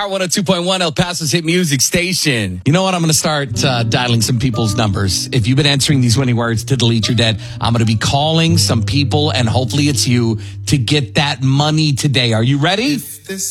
Power 102.1, El Paso's hit music station. You know what? I'm going to start dialing some people's numbers. If you've been answering these winning words to delete your debt, I'm going to be calling some people, and hopefully it's you, to get that money today. Are you ready?